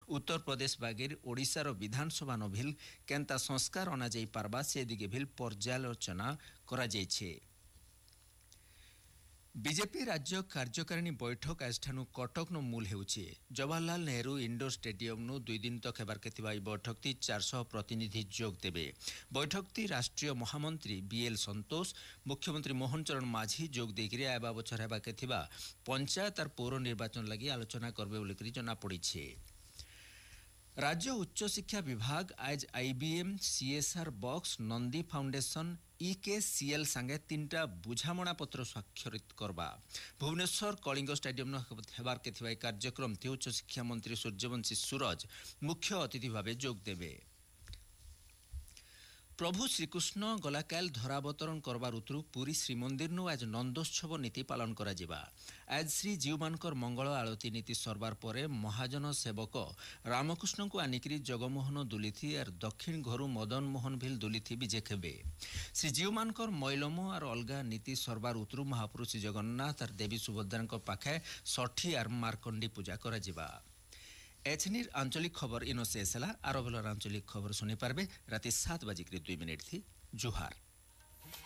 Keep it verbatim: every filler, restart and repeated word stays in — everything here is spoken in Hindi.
उत्तर प्रदेश बागेर ओडिशार विधानसभा न बिल केंता संस्कार अना जाई पारबा से दिगे बिल पर्यालोचना करा जायछे। बीजेपी राज्य कार्यकारिणी बैठक आजठानु कटक नु मूल हेउछि। जवाहरलाल नेहरू इंडोर स्टेडियम नु दुई दिन तक हेबार के थिबा बैठक ती चार सौ प्रतिनिधि जोग देबे। बैठक ती राष्ट्रीय महामंत्री बीएल संतोष, मुख्यमंत्री मोहन चरण माझी जोग देकरी आबा बछर हेबा के थिबा पंचायत और पौर निर्वाचन लगी आलोचना करबे बोली जना पड़िछे। राज्य उच्च शिक्षा विभाग आज IBM, CSR box, Nandi foundation, इकेसीएल संगे तीनटा बुझामणा पत्र स्वाक्षरित करबा। भुवनेश्वर कलिंग स्टेडियम हेबार के थिबा कार्यक्रम ती उच्च शिक्षा मंत्री सूर्यवंशी सूरज मुख्य अतिथि भावे जोग देबे। प्रभु श्रीकृष्ण गलाकाल धरावतरण करबार उतरु पुरी श्रीमंदिर नु आज नंदोत्सव नीति पालन करा जिबा। आज श्री जीवमानकर मंगल आलती नीति सरबार परे महाजन सेवक रामकृष्ण को आनिकरी जगमोहन दुलिथी और दक्षिण घरु मदन मोहन भिल दुलिथी विजे खेबे। श्री जीवमानकर मैलम और अलगा नीति सरबार उतरु महापुरुष जगन्नाथ और देवी सुभद्रा पाखे षठी और मार्कंडी पूजा करा जिबा। एचनिर आंचलिक खबर इनो शेष है। आरो बेलर आंचलिक खबर सुनी पारबे राति सात बजे दुई मिनिट थी। जुहार।